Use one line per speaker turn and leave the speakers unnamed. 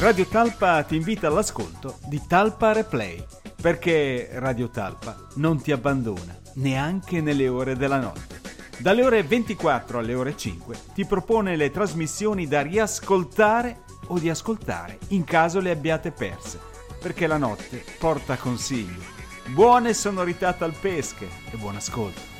Radio Talpa ti invita all'ascolto di Talpa Replay, perché Radio Talpa non ti abbandona neanche nelle ore della notte. Dalle ore 24 alle ore 5 ti propone le trasmissioni da riascoltare o di ascoltare in caso le abbiate perse, perché la notte porta consigli. Buone sonorità talpesche e buon ascolto.